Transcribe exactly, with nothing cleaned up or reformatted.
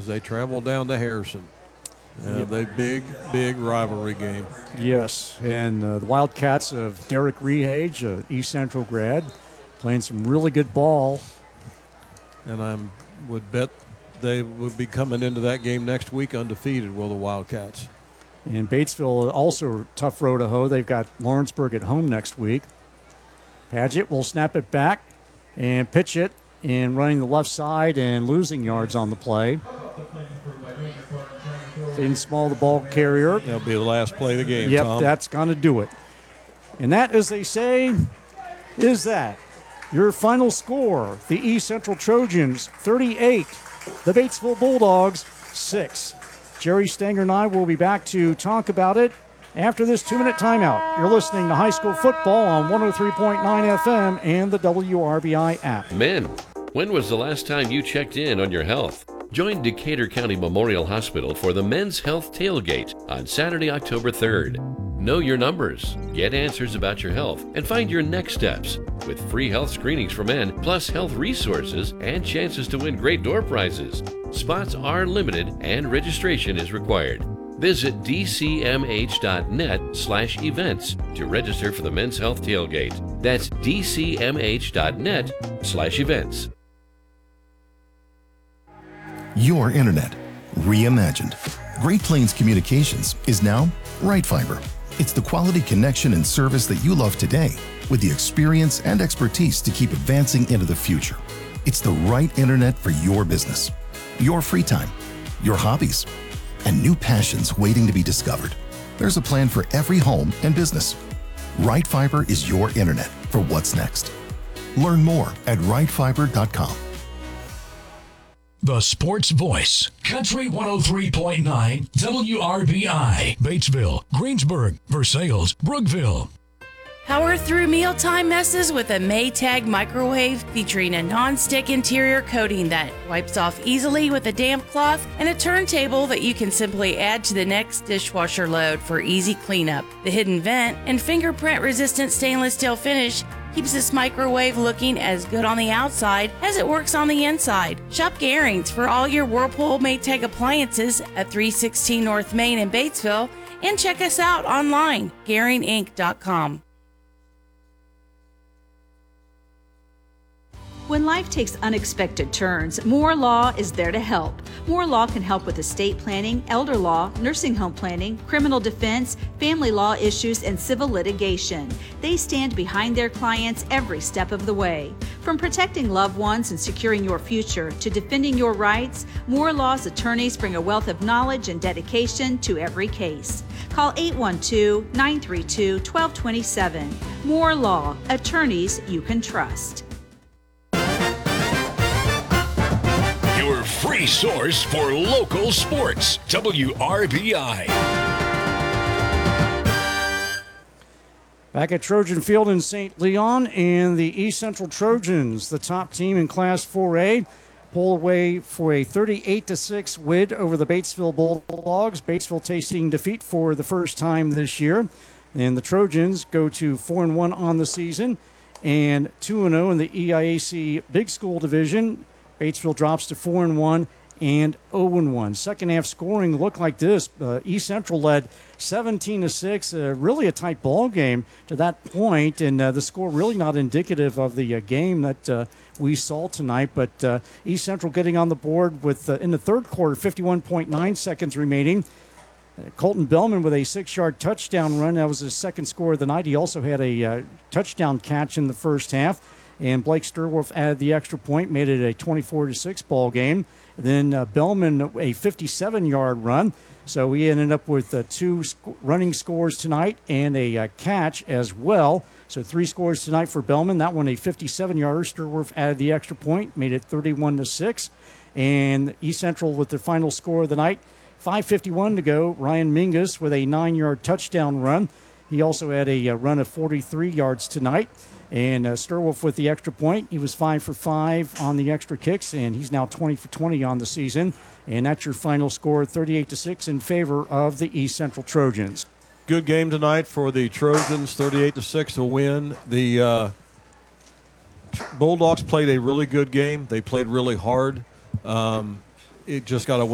as they travel down to Harrison. Uh, yep. They big, big rivalry game. Yes, and uh, the Wildcats of Derek Rehage, uh, East Central grad, playing some really good ball. And I would bet they would be coming into that game next week undefeated, will the Wildcats. And Batesville also a tough row to hoe. They've got Lawrenceburg at home next week. Padgett will snap it back and pitch it, and running the left side and losing yards on the play. Aiden Small, the ball carrier. That'll be the last play of the game, Yep, Tom. that's going to do it. And that, as they say, is that. Your final score, the East Central Trojans, thirty-eight. The Batesville Bulldogs, six. Jerry Stanger and I will be back to talk about it after this two-minute timeout. You're listening to High School Football on one oh three point nine F M and the W R B I app. Men, when was the last time you checked in on your health? Join Decatur County Memorial Hospital for the Men's Health Tailgate on Saturday, October third. Know your numbers, get answers about your health, and find your next steps with free health screenings for men, plus health resources and chances to win great door prizes. Spots are limited and registration is required. Visit dcmh.net slash events to register for the Men's Health Tailgate. That's dcmh.net slash events. Your internet, reimagined. Great Plains Communications is now Right Fiber. It's the quality connection and service that you love today with the experience and expertise to keep advancing into the future. It's the right internet for your business, your free time, your hobbies, and new passions waiting to be discovered. There's a plan for every home and business. Right Fiber is your internet for what's next. Learn more at right fiber dot com. The Sports Voice, Country one oh three point nine, W R B I, Batesville, Greensburg, Versailles, Brookville. Power through mealtime messes with a Maytag microwave featuring a non-stick interior coating that wipes off easily with a damp cloth and a turntable that you can simply add to the next dishwasher load for easy cleanup. The hidden vent and fingerprint-resistant stainless steel finish keeps this microwave looking as good on the outside as it works on the inside. Shop Garings for all your Whirlpool Maytag appliances at three sixteen North Main in Batesville, and check us out online, garing inc dot com. When life takes unexpected turns, Moore Law is there to help. Moore Law can help with estate planning, elder law, nursing home planning, criminal defense, family law issues, and civil litigation. They stand behind their clients every step of the way. From protecting loved ones and securing your future to defending your rights, Moore Law's attorneys bring a wealth of knowledge and dedication to every case. Call eight one two, nine three two, one two two seven. Moore Law, attorneys you can trust. Your free source for local sports, W R B I. Back at Trojan Field in Saint Leon, and the East Central Trojans, the top team in Class four A, pull away for a thirty-eight to six win over the Batesville Bulldogs. Batesville tasting defeat for the first time this year. And the Trojans go to four and one on the season and two and oh in the E I A C Big School Division. Batesville drops to four and one and oh and one. Second half scoring looked like this. Uh, East Central led seventeen to six. Uh, really a tight ball game to that point, and uh, the score really not indicative of the uh, game that uh, we saw tonight. But uh, East Central getting on the board with uh, in the third quarter, fifty-one point nine seconds remaining. Uh, Colton Bellman with a six-yard touchdown run. That was his second score of the night. He also had a uh, touchdown catch in the first half. And Blake Sturwolf added the extra point, made it a twenty-four to six ball game. Then uh, Bellman, a fifty-seven-yard run. So we ended up with uh, two sc- running scores tonight and a uh, catch as well. So three scores tonight for Bellman. That one a fifty-seven-yarder. Sturwolf added the extra point, made it thirty-one to six. And East Central with the final score of the night, five fifty-one to go. Ryan Mingus with a nine-yard touchdown run. He also had a uh, run of forty-three yards tonight. And uh, Sturwolf with the extra point. He was five for five on the extra kicks, and he's now twenty for twenty on the season. And that's your final score, thirty-eight to six in favor of the East Central Trojans. Good game tonight for the Trojans, thirty-eight to six, a win. The uh, Bulldogs played a really good game. They played really hard. Um, it just got away.